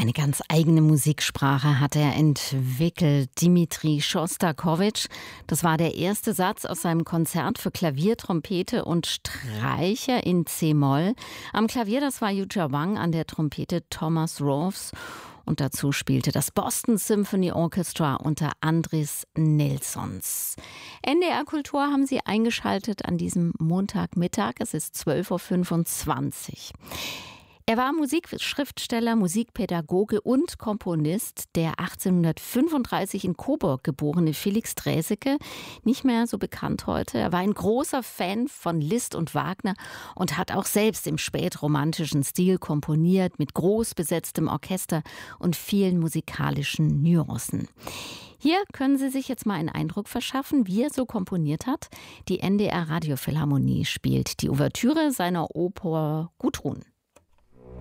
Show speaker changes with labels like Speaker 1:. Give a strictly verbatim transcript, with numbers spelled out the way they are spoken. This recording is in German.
Speaker 1: Eine ganz eigene Musiksprache hat er entwickelt, Dmitri Schostakowitsch. Das war der erste Satz aus seinem Konzert für Klavier, Trompete und Streicher in C-Moll. Am Klavier, das war Yuja Wang, an der Trompete Thomas Roves. Und dazu spielte das Boston Symphony Orchestra unter Andris Nelsons. N D R Kultur haben Sie eingeschaltet an diesem Montagmittag. Es ist zwölf Uhr fünfundzwanzig. Er war Musikschriftsteller, Musikpädagoge und Komponist. Der achtzehnhundertfünfunddreißig in Coburg geborene Felix Draeseke, nicht mehr so bekannt heute. Er war ein großer Fan von Liszt und Wagner und hat auch selbst im spätromantischen Stil komponiert, mit groß besetztem Orchester und vielen musikalischen Nuancen. Hier können Sie sich jetzt mal einen Eindruck verschaffen, wie er so komponiert hat. Die N D R Radiophilharmonie spielt die Ouvertüre seiner Oper Gudrun.